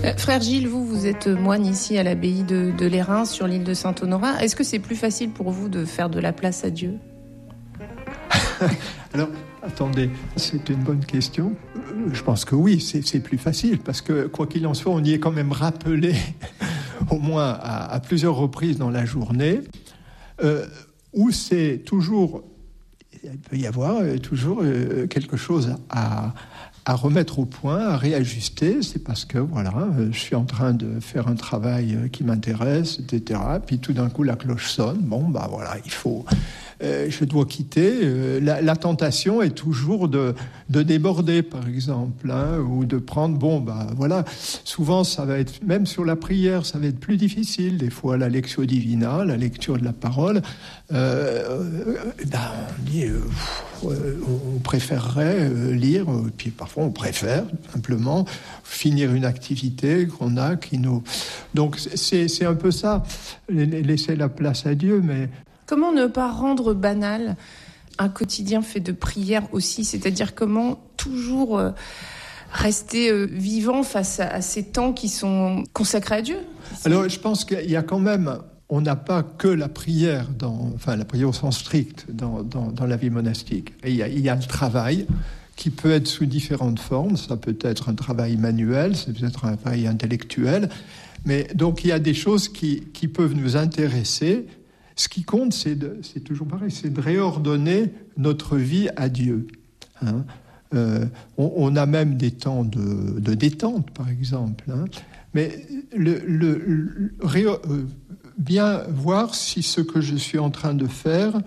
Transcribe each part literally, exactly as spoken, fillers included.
Euh, frère Gilles, vous, vous êtes moine ici à l'abbaye de, de Lérins, sur l'île de Saint-Honorat. Est-ce que c'est plus facile pour vous de faire de la place à Dieu ? Alors, attendez, c'est une bonne question. Je pense que oui, c'est, c'est plus facile, parce que, quoi qu'il en soit, on y est quand même rappelé, au moins à, à plusieurs reprises dans la journée, euh, où c'est toujours, il peut y avoir toujours euh, quelque chose à, à remettre au point, à réajuster. C'est parce que, voilà, je suis en train de faire un travail qui m'intéresse, et cetera. Puis tout d'un coup, la cloche sonne. Bon, bah voilà, il faut... Euh, je dois quitter. Euh, la, la tentation est toujours de, de déborder, par exemple, hein, ou de prendre, bon, bah voilà, souvent ça va être, même sur la prière, ça va être plus difficile, des fois la lectio divina, la lecture de la parole, euh, euh, ben, on dit, euh, euh, on préférerait euh, lire, euh, puis parfois on préfère simplement finir une activité qu'on a, qui nous... Donc c'est, c'est un peu ça, laisser la place à Dieu, mais... Comment ne pas rendre banal un quotidien fait de prière aussi ? C'est-à-dire comment toujours euh, rester euh, vivant face à, à ces temps qui sont consacrés à Dieu ? Alors, je pense qu'il y a quand même... On n'a pas que la prière, dans, enfin la prière au sens strict, dans, dans, dans la vie monastique. Et il y a, il y a le travail qui peut être sous différentes formes. Ça peut être un travail manuel, ça peut être un travail intellectuel. Mais donc, il y a des choses qui, qui peuvent nous intéresser. Ce qui compte, c'est, de, c'est toujours pareil, c'est de réordonner notre vie à Dieu. Hein. Euh, on, on a même des temps de, de détente, par exemple. Hein. Mais le, le, le, ré, euh, bien voir si ce que je suis en train de faire,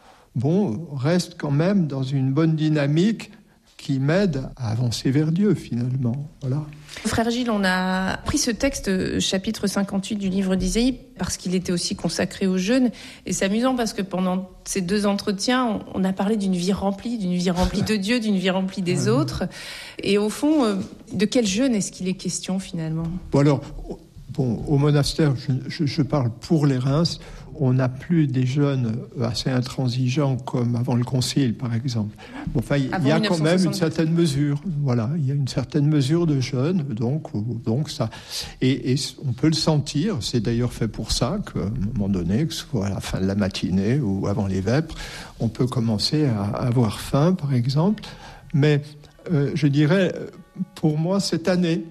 bon, reste quand même dans une bonne dynamique qui m'aide à avancer vers Dieu, finalement. Voilà. Frère Gilles, on a pris ce texte, chapitre cinquante-huit du livre d'Isaïe, parce qu'il était aussi consacré aux jeunes. Et c'est amusant parce que pendant ces deux entretiens, on a parlé d'une vie remplie, d'une vie remplie de Dieu, d'une vie remplie des autres. Et au fond, de quel jeûne est-ce qu'il est question finalement ? Bon alors, bon, au monastère, je, je, je parle pour les Reims. On n'a plus des jeunes assez intransigeants comme avant le Concile, par exemple. Bon, enfin, il y a quand même une certaine mesure. Voilà, il y a une certaine mesure de jeûne, donc, donc ça. Et, et on peut le sentir. C'est d'ailleurs fait pour ça qu'à un moment donné, que ce soit à la fin de la matinée ou avant les vêpres, on peut commencer à avoir faim, par exemple. Mais euh, je dirais, pour moi, cette année,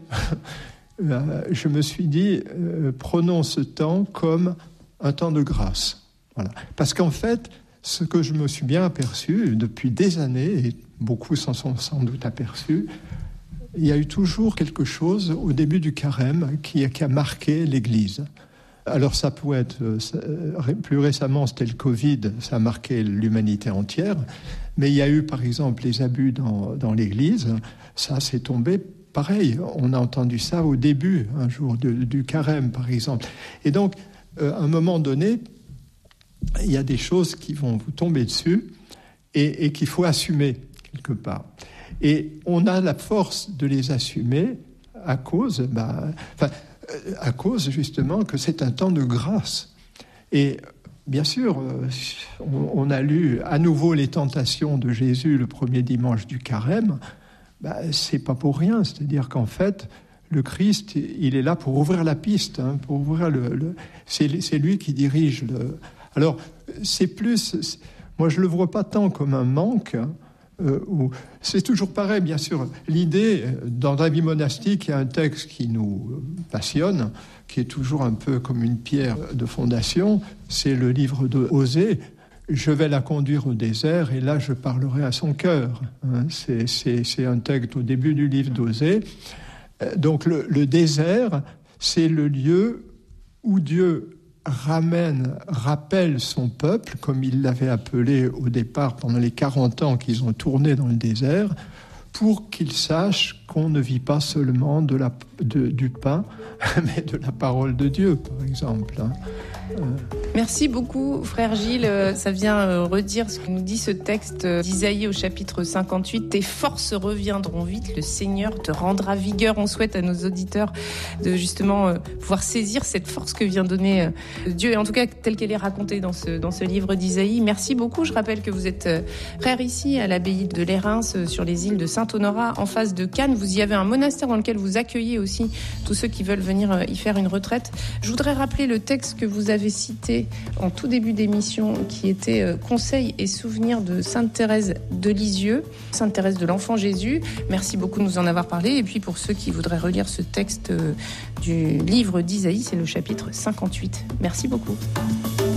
je me suis dit, euh, prenons ce temps comme un temps de grâce. Voilà. Parce qu'en fait, ce que je me suis bien aperçu depuis des années, et beaucoup s'en sont sans doute aperçus, il y a eu toujours quelque chose au début du carême qui, qui a marqué l'Église. Alors ça pouvait être, ça, plus récemment c'était le Covid, ça a marqué l'humanité entière, mais il y a eu par exemple les abus dans, dans l'Église, ça s'est tombé pareil, on a entendu ça au début, un jour de, du carême par exemple. Et donc, Euh, à un moment donné, il y a des choses qui vont vous tomber dessus et, et qu'il faut assumer quelque part. Et on a la force de les assumer à cause, bah, enfin, à cause justement que c'est un temps de grâce. Et bien sûr, on, on a lu à nouveau les tentations de Jésus le premier dimanche du carême. Bah, c'est pas pour rien, c'est-à-dire qu'en fait, le Christ, il est là pour ouvrir la piste, hein, pour ouvrir le, le c'est, c'est lui qui dirige le. Alors, c'est plus, c'est, moi je le vois pas tant comme un manque, hein, euh, où c'est toujours pareil, bien sûr. L'idée, dans la vie monastique, il y a un texte qui nous passionne, qui est toujours un peu comme une pierre de fondation. C'est le livre de Osée. Je vais la conduire au désert et là je parlerai à son cœur. Hein. C'est, c'est, c'est un texte au début du livre d'Osée. Donc le, le désert, c'est le lieu où Dieu ramène, rappelle son peuple, comme il l'avait appelé au départ pendant les quarante ans qu'ils ont tourné dans le désert, pour qu'ils sachent qu'on ne vit pas seulement de la, de, du pain, mais de la parole de Dieu, par exemple. Hein. Euh... Merci beaucoup, frère Gilles. Ça vient redire ce que nous dit ce texte d'Isaïe au chapitre cinquante-huit. Tes forces reviendront vite, le Seigneur te rendra vigueur. On souhaite à nos auditeurs de justement pouvoir saisir cette force que vient donner Dieu, et en tout cas telle qu'elle est racontée dans ce, dans ce livre d'Isaïe. Merci beaucoup. Je rappelle que vous êtes frère ici à l'abbaye de Lérins, sur les îles de Saint-Honorat, en face de Cannes. Vous vous y avez un monastère dans lequel vous accueillez aussi tous ceux qui veulent venir y faire une retraite. Je voudrais rappeler le texte que vous avez cité en tout début d'émission, qui était « Conseils et souvenirs de Sainte Thérèse de Lisieux », Sainte Thérèse de l'Enfant Jésus. Merci beaucoup de nous en avoir parlé. Et puis pour ceux qui voudraient relire ce texte du livre d'Isaïe, c'est le chapitre cinquante-huit. Merci beaucoup.